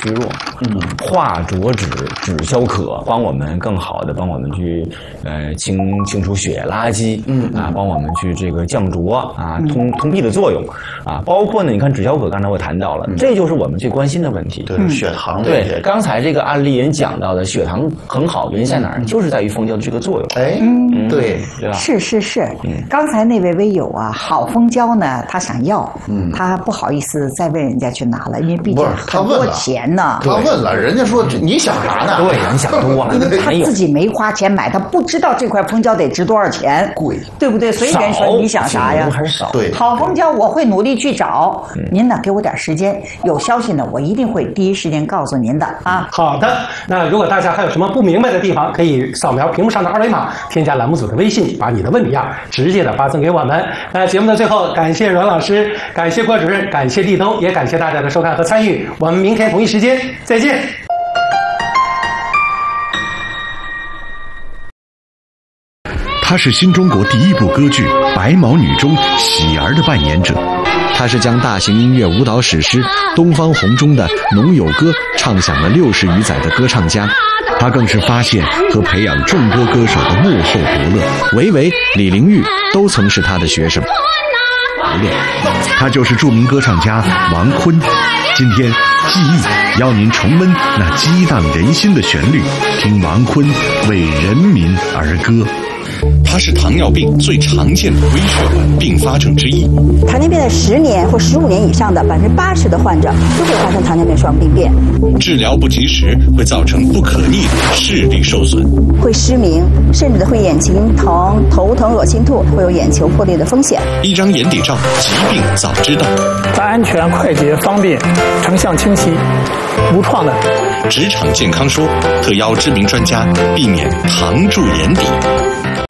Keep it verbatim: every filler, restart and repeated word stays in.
虚弱。嗯，化浊止，止消渴，帮我们更好的帮我们去呃清清除血液垃圾。嗯啊，帮我们去这个降浊啊，通通闭的作用啊，包括呢，你看止消渴，刚才我谈到了，嗯、这就是我们最关心的问题。 对，血糖。 对，刚才这个案例人讲到的血糖很好，原因在哪儿？就是在于蜂胶的这个作用。 哎，嗯，对， 对吧？ 是是是。嗯，刚才那位微友啊，好蜂胶呢，他想要，嗯，他不好意思再问人家去拿了，因为毕竟很多钱呢。 他问了，人家说你想啥呢？ 对，你想多了， 因为他自己没花钱买，他不知道这块蜂胶得值多少钱， 贵， 对不对？所以人说你想啥呀？ 还是少。 对， 好蜂胶我会努力去找，您呢给我点时间，有消息呢我一定会第一时间告诉您的啊。 好的，那如果大家还有什么不明白的地方，可以扫描屏幕上的二维码，添加栏目组的微信，把你的问题啊直接的发送给我们。那节目的最后，感谢阮老师，感谢郭主任，感谢立冬，也感谢大家的收看和参与。我们明天同一时间再见。 他是新中国第一部歌剧《白毛女》中喜儿的扮演者，他是将大型音乐舞蹈史诗《东方红》中的《农友歌》唱响了六十余载的歌唱家，他更是发现和培养众多歌手的幕后伯乐。维维、李玲玉都曾是他的学生。他就是著名歌唱家王坤。今天记忆邀您重温那激荡人心的旋律，听王坤为人民而歌。 它是糖尿病最常见的微血管并发症之一。 糖尿病的十年或十五年以上的百分之八十的患者都会发生糖尿病双病变。 治疗不及时会造成不可逆的视力受损， 会失明，甚至会眼睛疼、头疼、恶心吐，会有眼球破裂的风险。 一张眼底照，疾病早知道。 它安全、快捷、方便，成像清晰，无创的。 职场健康说特邀知名专家，避免糖住眼底。